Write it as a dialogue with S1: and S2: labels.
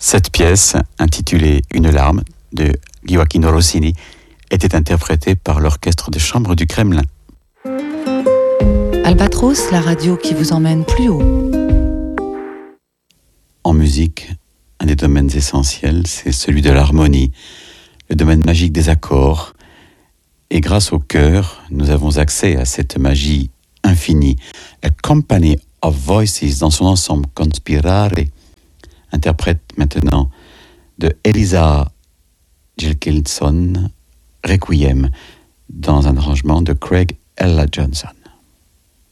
S1: Cette pièce, intitulée Une larme, de Gioacchino Rossini, était interprétée par l'orchestre de chambre du Kremlin.
S2: Albatros, la radio qui vous emmène plus haut.
S1: En musique, un des domaines essentiels, c'est celui de l'harmonie, le domaine magique des accords. Et grâce au chœur, nous avons accès à cette magie infinie. A Company of Voices, dans son ensemble Conspirare, interprète maintenant de Elisa Gilkinson, Requiem, dans un arrangement de Craig Ella Johnson.